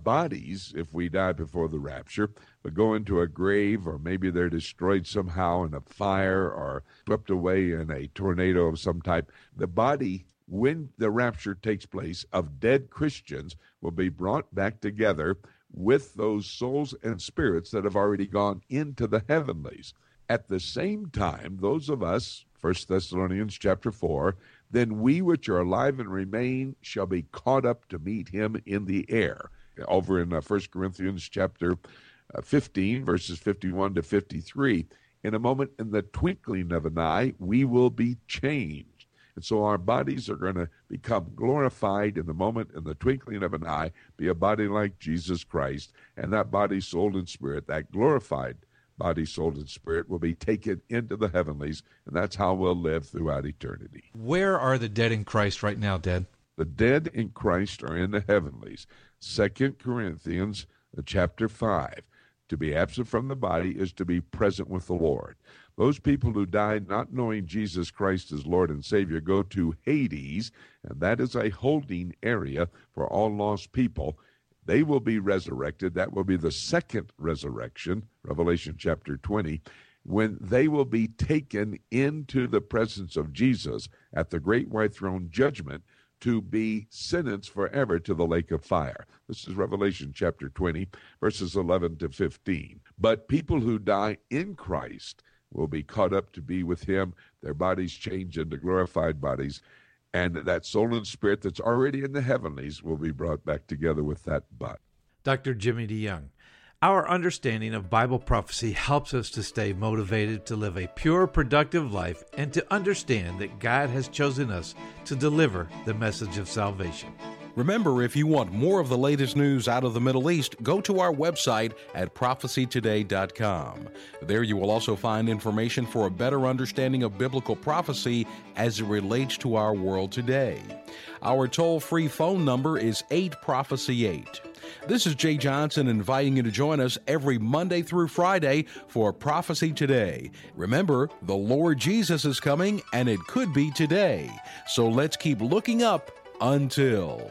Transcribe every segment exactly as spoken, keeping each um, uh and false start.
bodies, if we die before the rapture, but go into a grave, or maybe they're destroyed somehow in a fire or swept away in a tornado of some type. The body, when the rapture takes place, of dead Christians will be brought back together with those souls and spirits that have already gone into the heavenlies. At the same time, those of us, First Thessalonians chapter four, then we which are alive and remain shall be caught up to meet him in the air. Over in uh, First Corinthians chapter uh, fifteen, verses fifty-one to fifty-three, in a moment, in the twinkling of an eye, we will be changed. And so our bodies are going to become glorified in the moment, in the twinkling of an eye, be a body like Jesus Christ. And that body, soul, and spirit, that glorified body, soul, and spirit, will be taken into the heavenlies. And that's how we'll live throughout eternity. Where are the dead in Christ right now, Dad? The dead in Christ are in the heavenlies. Second Corinthians chapter five. To be absent from the body is to be present with the Lord. Those people who died not knowing Jesus Christ as Lord and Savior go to Hades, and that is a holding area for all lost people. They will be resurrected. That will be the second resurrection, Revelation chapter twenty, when they will be taken into the presence of Jesus at the great white throne judgment to be sentenced forever to the lake of fire. This is Revelation chapter twenty, verses eleven to fifteen. But people who die in Christ will be caught up to be with him, their bodies changed into glorified bodies, and that soul and spirit that's already in the heavenlies will be brought back together with that body. Doctor Jimmy DeYoung, our understanding of Bible prophecy helps us to stay motivated to live a pure, productive life and to understand that God has chosen us to deliver the message of salvation. Remember, if you want more of the latest news out of the Middle East, go to our website at prophecy today dot com. There you will also find information for a better understanding of biblical prophecy as it relates to our world today. Our toll-free phone number is eight prophecy eight. This is Jay Johnson inviting you to join us every Monday through Friday for Prophecy Today. Remember, the Lord Jesus is coming, and it could be today. So let's keep looking up until...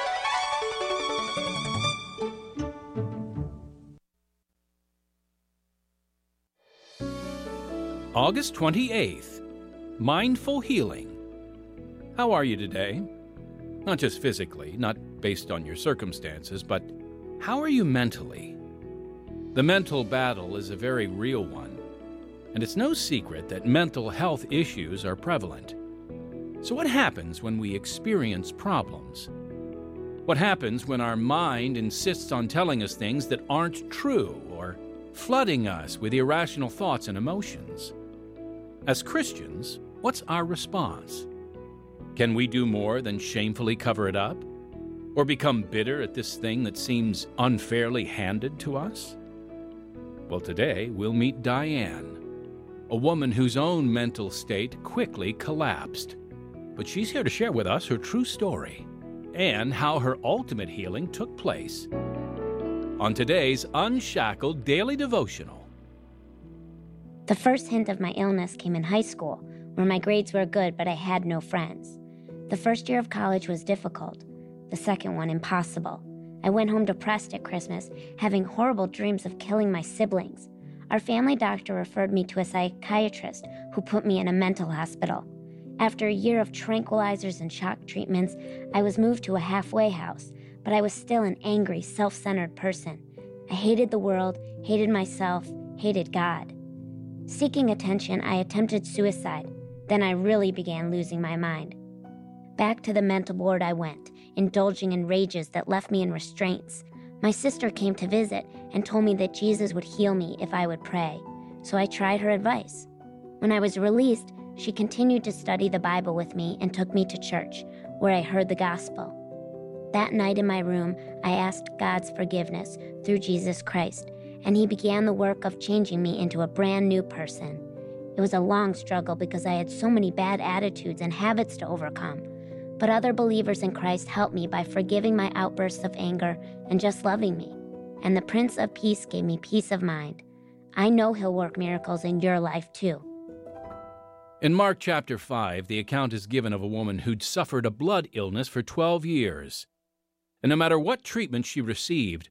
August twenty-eighth, Mindful Healing. How are you today? Not just physically, not based on your circumstances, but how are you mentally? The mental battle is a very real one, and it's no secret that mental health issues are prevalent. So what happens when we experience problems? What happens when our mind insists on telling us things that aren't true or flooding us with irrational thoughts and emotions? As Christians, what's our response? Can we do more than shamefully cover it up? Or become bitter at this thing that seems unfairly handed to us? Well, today we'll meet Diane, a woman whose own mental state quickly collapsed. But she's here to share with us her true story and how her ultimate healing took place on today's Unshackled Daily Devotional. The first hint of my illness came in high school, where my grades were good, but I had no friends. The first year of college was difficult. The second one, impossible. I went home depressed at Christmas, having horrible dreams of killing my siblings. Our family doctor referred me to a psychiatrist who put me in a mental hospital. After a year of tranquilizers and shock treatments, I was moved to a halfway house, but I was still an angry, self-centered person. I hated the world, hated myself, hated God. Seeking attention, I attempted suicide. Then I really began losing my mind. Back to the mental ward I went, indulging in rages that left me in restraints. My sister came to visit and told me that Jesus would heal me if I would pray, so I tried her advice. When I was released, she continued to study the Bible with me and took me to church, where I heard the gospel. That night in my room, I asked God's forgiveness through Jesus Christ, and he began the work of changing me into a brand new person. It was a long struggle because I had so many bad attitudes and habits to overcome. But other believers in Christ helped me by forgiving my outbursts of anger and just loving me. And the Prince of Peace gave me peace of mind. I know he'll work miracles in your life too. In Mark chapter five, the account is given of a woman who'd suffered a blood illness for twelve years. And no matter what treatment she received,